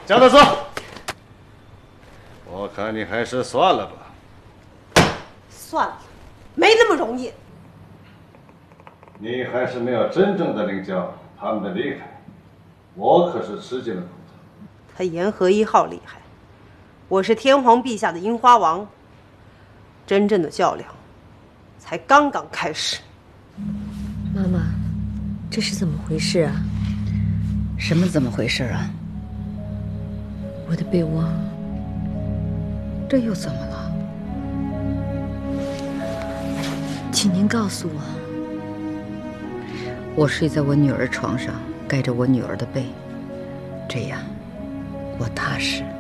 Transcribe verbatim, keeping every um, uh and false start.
叫他走。我看你还是算了吧。 算了，没那么容易。 你还是没有真正的领教他们的厉害，我可是吃尽了苦头。 他延和一号厉害，我是天皇陛下的樱花王。真正的较量才刚刚开始。 妈妈，这是怎么回事啊？ 什么怎么回事啊？ 我的被窝， 这又怎么了？ 请您告诉我。 我睡在我女儿床上，盖着我女儿的被，这样我踏实。